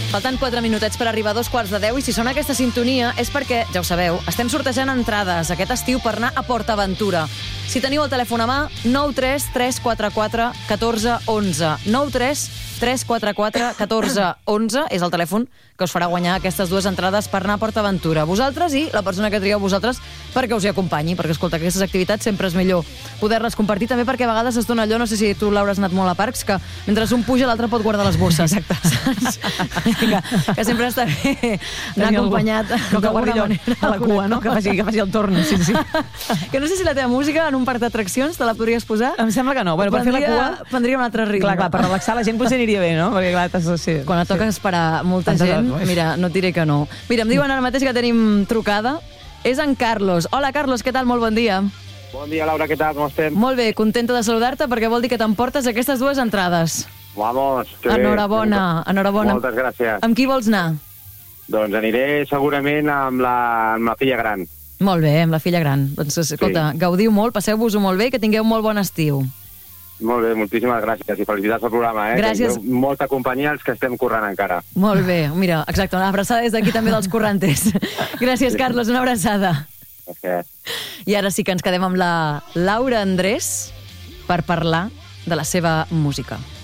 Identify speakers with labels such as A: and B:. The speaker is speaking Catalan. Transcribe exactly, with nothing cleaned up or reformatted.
A: Falten quatre minutets per arribar a dos quarts de deu i si sona aquesta sintonia és perquè, ja ho sabeu, estem sortejant entrades aquest estiu per anar a PortAventura. Si teniu el telèfon a mà, nou tres tres quatre quatre un quatre un u. nou tres tres quatre quatre un quatre un u és el telèfon que us farà guanyar aquestes dues entrades per anar a PortAventura. Vosaltres i la persona que trieu vosaltres perquè us hi acompanyi, perquè, escolta, aquestes activitats sempre és millor poder-les compartir, també perquè a vegades es dona allò, no sé si tu, Laura, has anat molt a parcs, que mentre un puja l'altre pot guardar les bosses.
B: Exacte.
A: que, que sempre està bé anar acompanyat.
B: No que guardi allò a la cua, no? Que faci, que faci el torn, sí, sí.
A: Que no sé si la teva música en un parc d'atraccions te la podries posar.
B: Em sembla que no. Bueno, per fer la cua...
A: Prendria un altre ritme.
B: Clar, clar, per relaxar la gent potser aniria bé, no? Perquè, clar, sí,
A: quan et toca
B: sí.
A: esperar molta gent, mira, no et diré que no. Mira, em diuen ara mateix que tenim trucada. És en Carlos. Hola, Carlos, què tal? Molt bon dia.
C: Bon dia, Laura, què tal? Com estem?
A: Molt bé, contenta de saludar-te perquè vol dir que t'emportes aquestes dues entrades.
C: Vamos, que
A: enhorabona,
C: bé.
A: enhorabona.
C: Moltes gràcies.
A: Amb qui vols anar?
C: Doncs aniré segurament amb la, amb la filla gran.
A: Molt bé, amb la filla gran. Doncs, escolta, sí. Gaudiu molt, passeu-vos-ho molt bé i que tingueu molt bon estiu.
C: Molt bé, moltíssimes gràcies i felicitats pel programa, eh?
A: Gràcies.
C: Que molta companyia els que estem corrent encara.
A: Molt bé, mira, exacte, una abraçada des d'aquí també dels correntes. Gràcies, Carlos, una abraçada.
C: Gràcies.
A: I ara sí que ens quedem amb la Laura Andrés per parlar de la seva música.